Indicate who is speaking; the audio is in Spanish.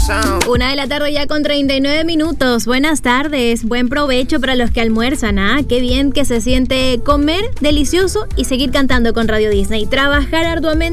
Speaker 1: 1:00 ya con 39 minutos. Buenas tardes, buen provecho para los que almuerzan. Qué bien que se siente comer delicioso y seguir cantando con Radio Disney. Trabajar arduamente